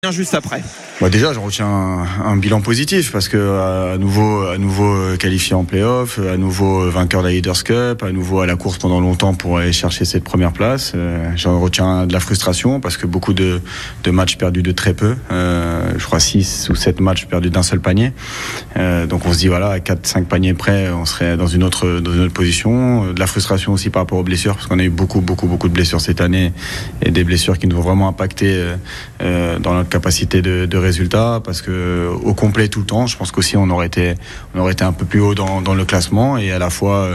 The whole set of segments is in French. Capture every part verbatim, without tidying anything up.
Juste après. Bah déjà, j'en retiens un, un bilan positif parce que à nouveau, à nouveau qualifié en play-off, à nouveau vainqueur de la Leaders Cup, à nouveau à la course pendant longtemps pour aller chercher cette première place. Euh, j'en retiens de la frustration parce que beaucoup de, de matchs perdus de très peu. Euh, je crois six ou sept matchs perdus d'un seul panier. Euh, donc on se dit voilà, à quatre cinq paniers près, on serait dans une autre dans une autre position. De la frustration aussi par rapport aux blessures parce qu'on a eu beaucoup beaucoup beaucoup de blessures cette année et des blessures qui nous ont vraiment impacté euh, dans notre capacité de, de résultats parce que au complet tout le temps, je pense qu'aussi on aurait été on aurait été un peu plus haut dans, dans le classement et à la fois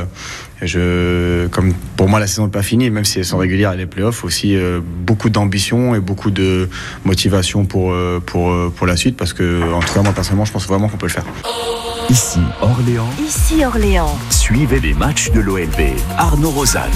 je comme pour moi la saison n'est pas finie même si elles sont régulières et les playoffs aussi euh, beaucoup d'ambition et beaucoup de motivation pour pour pour la suite parce que en tout cas moi personnellement je pense vraiment qu'on peut le faire. Ici Orléans. Ici Orléans. Suivez les matchs de l'O L B. Arnaud Rozal.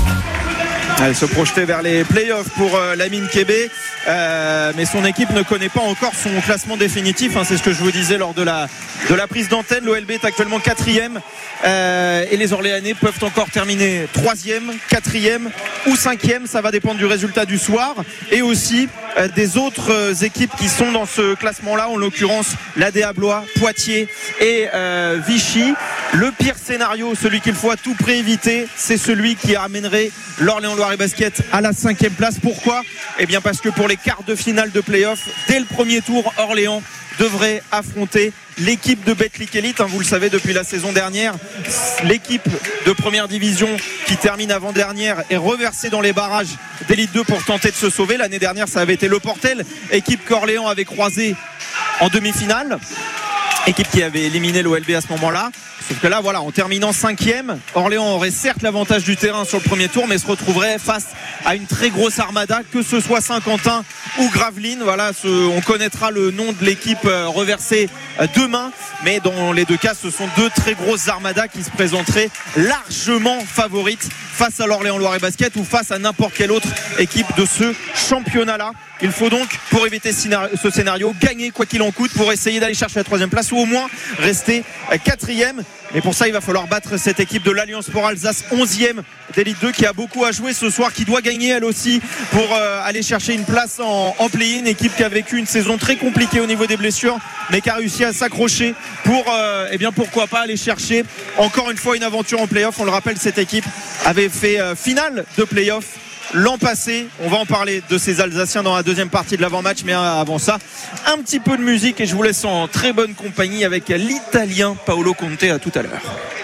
Elle se projetait vers les playoffs pour euh, Lamine Kébé, euh, mais son équipe ne connaît pas encore son classement définitif. Hein, c'est ce que je vous disais lors de la, de la prise d'antenne. L'O L B est actuellement quatrième euh, et les Orléanais peuvent encore terminer troisième, quatrième ou cinquième. Ça va dépendre du résultat du soir et aussi euh, des autres euh, équipes qui sont dans ce classement-là, en l'occurrence l'A D A Blois, Poitiers et euh, Vichy. Le pire scénario, celui qu'il faut à tout prix éviter, c'est celui qui amènerait l'Orléans Loire et Basket à la cinquième place. Pourquoi ? Eh bien parce que pour les quarts de finale de play-off, dès le premier tour, Orléans devrait affronter l'équipe de Betclic Elite. Hein, vous le savez depuis la saison dernière, l'équipe de première division qui termine avant-dernière est reversée dans les barrages d'Elite deux pour tenter de se sauver. L'année dernière, ça avait été Le Portel, équipe qu'Orléans avait croisée en demi-finale. Équipe qui avait éliminé l'O L B à ce moment-là. Sauf que là, voilà, en terminant cinquième, Orléans aurait certes l'avantage du terrain sur le premier tour, mais se retrouverait face à une très grosse armada, que ce soit Saint-Quentin ou Gravelines. Voilà, ce, on connaîtra le nom de l'équipe reversée demain, mais dans les deux cas, ce sont deux très grosses armadas qui se présenteraient largement favorites face à l'Orléans Loire et Basket ou face à n'importe quelle autre équipe de ce championnat-là. Il faut donc, pour éviter ce scénario, gagner quoi qu'il en coûte pour essayer d'aller chercher la troisième place ou au moins rester quatrième. Et pour ça, il va falloir battre cette équipe de l'Alliance Sport Alsace, onzième d'Elite deux, qui a beaucoup à jouer ce soir, qui doit gagner elle aussi pour euh, aller chercher une place en, en play-in. Équipe qui a vécu une saison très compliquée au niveau des blessures, mais qui a réussi à s'accrocher pour, euh, eh bien, pourquoi pas aller chercher encore une fois une aventure en play-off. On le rappelle, cette équipe avait fait euh, finale de play-off l'an passé. On va en parler de ces Alsaciens dans la deuxième partie de l'avant-match, mais avant ça, un petit peu de musique et je vous laisse en très bonne compagnie avec l'Italien Paolo Conte. À tout à l'heure.